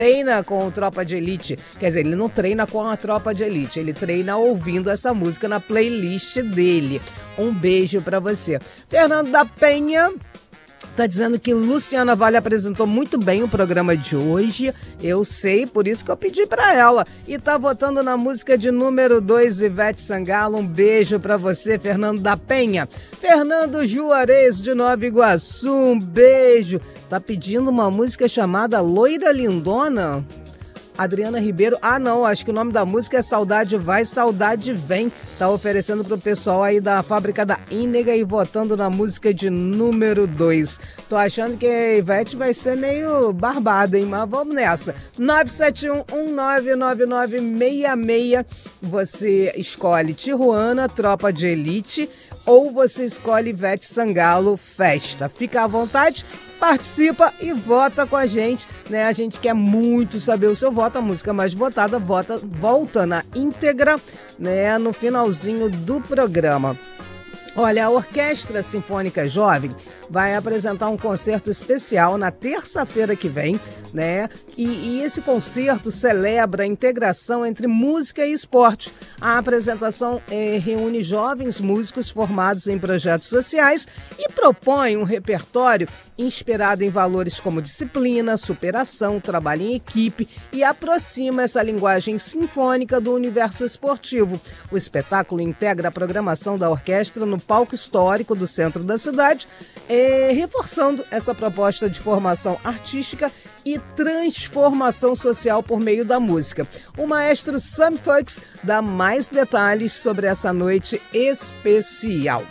treina com o Tropa de Elite, quer dizer, ele não treina com a Tropa de Elite, ele treina ouvindo essa música na playlist dele. Um beijo pra você. Fernando da Penha tá dizendo que Luciana Vale apresentou muito bem o programa de hoje. Eu sei, por isso que eu pedi pra ela. E tá votando na música de número 2, Ivete Sangalo. Um beijo pra você, Fernando da Penha. Fernando Juarez, de Nova Iguaçu, um beijo. Tá pedindo uma música chamada Loira Lindona? Adriana Ribeiro, não, acho que o nome da música é Saudade Vai, Saudade Vem. Tá oferecendo pro pessoal aí da fábrica da Ínega e votando na música de número 2. Tô achando que a Ivete vai ser meio barbada, hein? Mas vamos nessa. 971199966. Você escolhe Tijuana, Tropa de Elite, ou você escolhe Ivete Sangalo, Festa. Fica à vontade. Participa e vota com a gente, né? A gente quer muito saber o seu voto. A música mais votada volta na íntegra, né? No finalzinho do programa. Olha, a Orquestra Sinfônica Jovem vai apresentar um concerto especial na terça-feira que vem, né? E esse concerto celebra a integração entre música e esporte. A apresentação reúne jovens músicos formados em projetos sociais e propõe um repertório inspirado em valores como disciplina, superação, trabalho em equipe e aproxima essa linguagem sinfônica do universo esportivo. O espetáculo integra a programação da orquestra no palco histórico do centro da cidade, reforçando essa proposta de formação artística e transformação social por meio da música. O maestro Sam Fuchs dá mais detalhes sobre essa noite especial.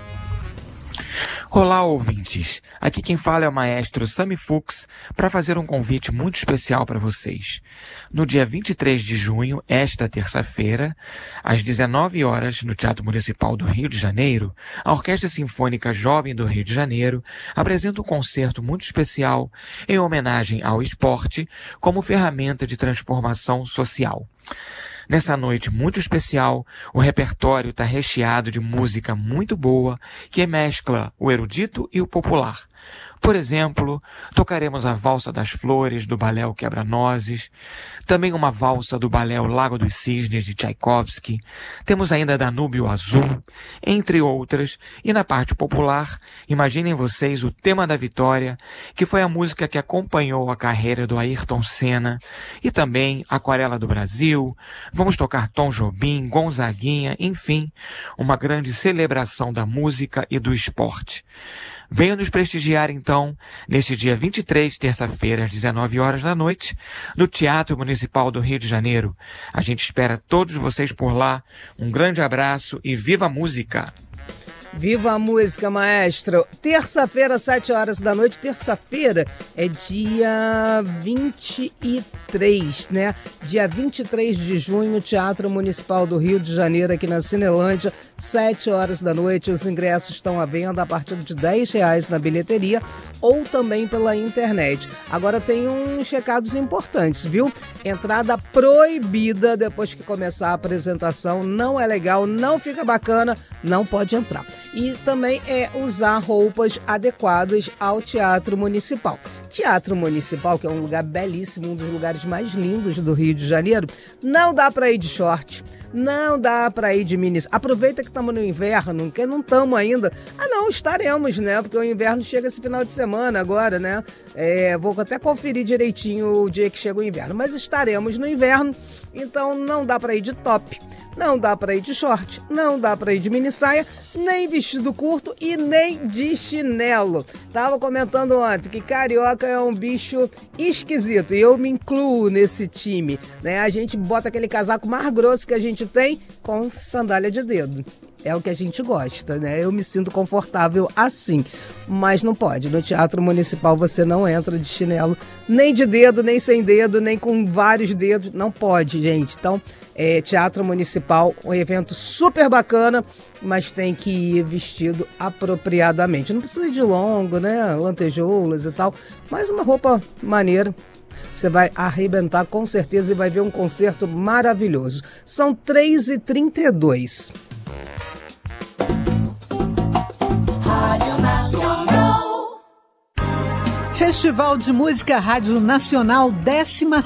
Olá, ouvintes! Aqui quem fala é o maestro Sam Fuchs para fazer um convite muito especial para vocês. No dia 23 de junho, esta terça-feira, às 19 horas, no Teatro Municipal do Rio de Janeiro, a Orquestra Sinfônica Jovem do Rio de Janeiro apresenta um concerto muito especial em homenagem ao esporte como ferramenta de transformação social. Nessa noite muito especial, o repertório está recheado de música muito boa que mescla o erudito e o popular. Por exemplo, tocaremos a Valsa das Flores, do Balé O Quebra-Nozes, também uma valsa do Balé O Lago dos Cisnes, de Tchaikovsky, temos ainda Danúbio Azul, entre outras, e na parte popular, imaginem vocês o Tema da Vitória, que foi a música que acompanhou a carreira do Ayrton Senna, e também Aquarela do Brasil, vamos tocar Tom Jobim, Gonzaguinha, enfim, uma grande celebração da música e do esporte. Venham nos prestigiar, então, neste dia 23, terça-feira, às 19 horas da noite, no Teatro Municipal do Rio de Janeiro. A gente espera todos vocês por lá. Um grande abraço e viva a música! Viva a música, maestro! Terça-feira, 7 horas da noite. Terça-feira é dia 23, né? Dia 23 de junho, Teatro Municipal do Rio de Janeiro, aqui na Cinelândia, 7 horas da noite. Os ingressos estão à venda a partir de R$10 na bilheteria ou também pela internet. Agora tem uns recados importantes, viu? Entrada proibida depois que começar a apresentação. Não é legal, não fica bacana, não pode entrar. E também usar roupas adequadas ao Teatro Municipal. Teatro Municipal, que é um lugar belíssimo, um dos lugares mais lindos do Rio de Janeiro, não dá para ir de short, não dá para ir de mini. Aproveita que estamos no inverno, que não estamos ainda. Não, estaremos, né? Porque o inverno chega esse final de semana agora, né? Vou até conferir direitinho o dia que chega o inverno. Mas estaremos no inverno, então não dá para ir de top, não dá para ir de short, não dá para ir de mini saia, nem vestido curto e nem de chinelo. Tava comentando ontem que carioca é um bicho esquisito e eu me incluo nesse time, né? A gente bota aquele casaco mais grosso que a gente tem com sandália de dedo. É o que a gente gosta, né? Eu me sinto confortável assim, mas não pode. No Teatro Municipal você não entra de chinelo, nem de dedo, nem sem dedo, nem com vários dedos. Não pode, gente. Então, Teatro Municipal, um evento super bacana, mas tem que ir vestido apropriadamente. Não precisa ir de longo, né? Lantejoulas e tal, mas uma roupa maneira. Você vai arrebentar com certeza e vai ver um concerto maravilhoso. São 3h32. Rádio Nacional. Festival de Música Rádio Nacional, 16ª